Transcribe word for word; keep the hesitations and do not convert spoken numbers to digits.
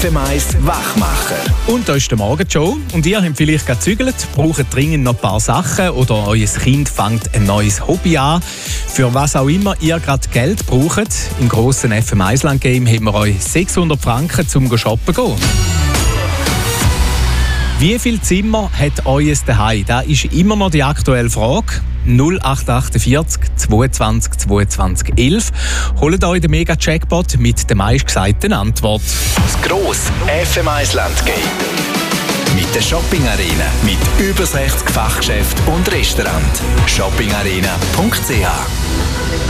F M eins Wachmacher. Und da ist der Morgenshow. Und ihr habt vielleicht gerade gezügelt, braucht dringend noch ein paar Sachen oder euer Kind fängt ein neues Hobby an. Für was auch immer ihr gerade Geld braucht, im grossen F M eins Land Game haben wir euch sechshundert Franken zum shoppen gehen. Wie viele Zimmer hat euer daheim? Das ist immer noch die aktuelle Frage. null acht achtundvierzig zweiundzwanzig zweiundzwanzig elf. Holt euch den Mega-Jackpot mit der meistgesagten Antwort. Das grosse F M eins Land Game. Mit der Shopping Arena. Mit über sechzig Fachgeschäften und Restaurants. shopping arena punkt c h